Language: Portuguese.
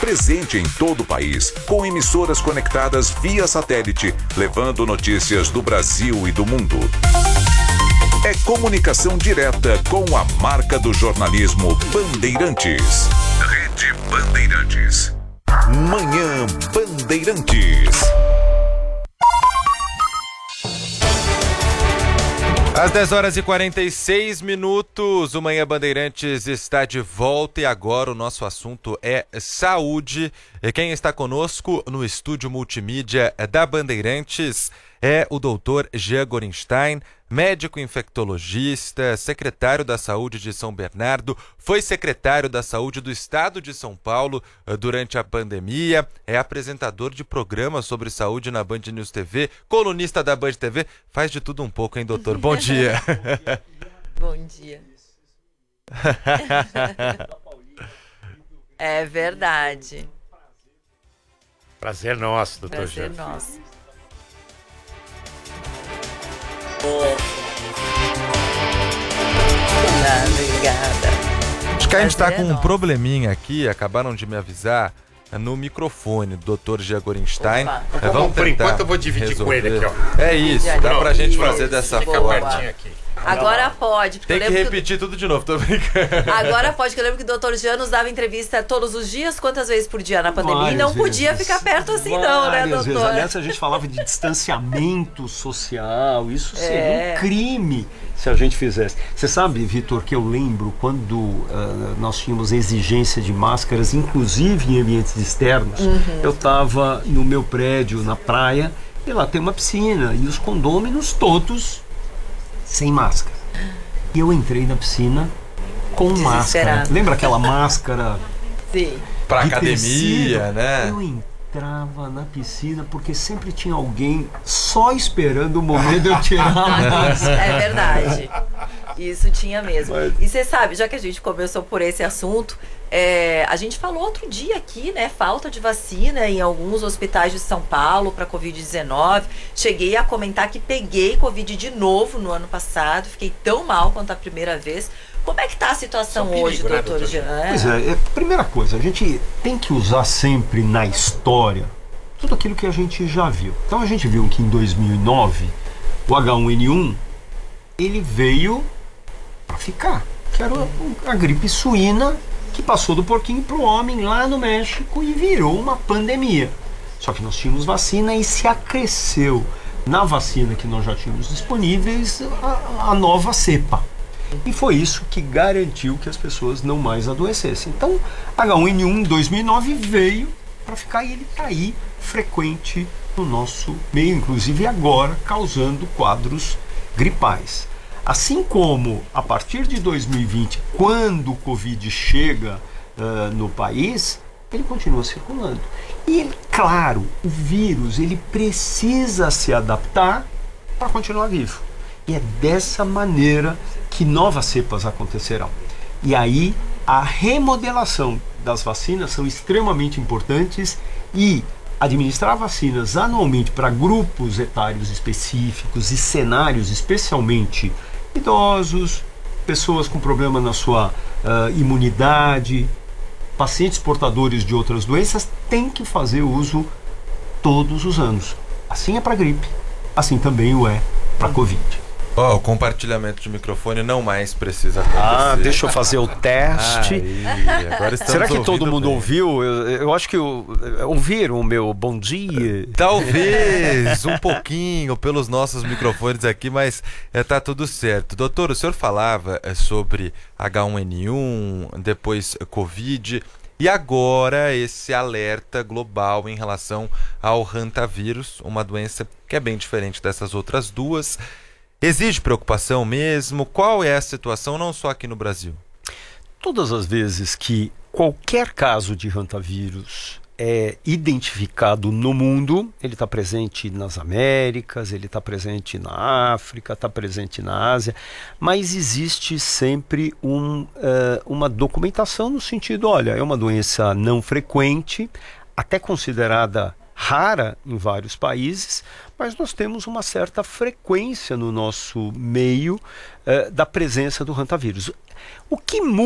presente em todo o país, com emissoras conectadas via satélite, levando notícias do Brasil e do mundo. É comunicação direta com a marca do jornalismo Bandeirantes. Rede Bandeirantes. Manhã Bandeirantes. Às 10h46, o Manhã Bandeirantes está de volta e agora o nosso assunto é saúde. E quem está conosco no estúdio multimídia da Bandeirantes é o Dr. Jean Gorenstein, médico infectologista, secretário da Saúde de São Bernardo, foi secretário da Saúde do Estado de São Paulo durante a pandemia, é apresentador de programas sobre saúde na Band News TV, colunista da Band TV, faz de tudo um pouco, hein, doutor? Bom dia. Bom dia. É verdade. Prazer nosso, doutor Jean. Prazer nosso. Obrigada. Acho que a gente está com um probleminha aqui, acabaram de me avisar, no microfone do Dr. Jean Gorenstein. Vamos por enquanto eu vou dividir com ele aqui, ó. É isso, dá pra gente fazer dessa forma. Aqui. Agora pode. Porque Tem que repetir tudo de novo, tô brincando. Agora pode, porque eu lembro que o Dr. Jean nos dava entrevista todos os dias, quantas vezes por dia na pandemia, e não podia ficar perto assim não, né, doutor? Vezes. Aliás, a gente falava de distanciamento social, isso seria um crime se a gente fizesse. Você sabe, Vitor, que eu lembro quando nós tínhamos exigência de máscaras, inclusive em ambientes externos, eu estava no meu prédio, na praia, e lá tem uma piscina, e os condôminos todos sem máscara. E eu entrei na piscina com máscara. Lembra aquela máscara? Sim. Pra academia, tecido? né? Eu entrava na piscina porque sempre tinha alguém só esperando o momento de eu tirar a máscara. É verdade. Isso tinha mesmo. E você sabe, já que a gente começou por esse assunto, a gente falou outro dia aqui, né? Falta de vacina em alguns hospitais de São Paulo para Covid-19. Cheguei a comentar que peguei Covid de novo no ano passado. Fiquei tão mal quanto a primeira vez. Como é que está a situação hoje, doutor Jean? Pois primeira coisa, a gente tem que usar sempre na história tudo aquilo que a gente já viu. Então a gente viu que em 2009 o H1N1 ele veio para ficar, que era a gripe suína que passou do porquinho para o homem lá no México e virou uma pandemia. Só que nós tínhamos vacina e se acresceu na vacina que nós já tínhamos disponíveis a nova cepa. E foi isso que garantiu que as pessoas não mais adoecessem. Então, H1N1 em 2009 veio para ficar e ele está aí frequente no nosso meio, inclusive agora, causando quadros gripais. Assim como a partir de 2020, quando o Covid chega no país, ele continua circulando. E, claro, o vírus ele precisa se adaptar para continuar vivo. E é dessa maneira que novas cepas acontecerão. E aí a remodelação das vacinas são extremamente importantes e administrar vacinas anualmente para grupos etários específicos e cenários especialmente idosos, pessoas com problema na sua imunidade, pacientes portadores de outras doenças, tem que fazer uso todos os anos. Assim é para gripe, assim também o é para Covid. O compartilhamento de microfone não mais precisa acontecer. Deixa eu fazer o teste. Agora será que todo mundo bem. ouviu? Eu acho que ouviram o meu bom dia. Talvez um pouquinho pelos nossos microfones aqui, mas tá tudo certo. Doutor, o senhor falava sobre H1N1, depois Covid, e agora esse alerta global em relação ao hantavírus, uma doença que é bem diferente dessas outras duas. Exige preocupação mesmo? Qual é a situação, não só aqui no Brasil? Todas as vezes que qualquer caso de hantavírus é identificado no mundo, ele está presente nas Américas, ele está presente na África, está presente na Ásia, mas existe sempre uma documentação no sentido, olha, é uma doença não frequente, até considerada rara em vários países, mas nós temos uma certa frequência no nosso meio da presença do hantavírus. O que muda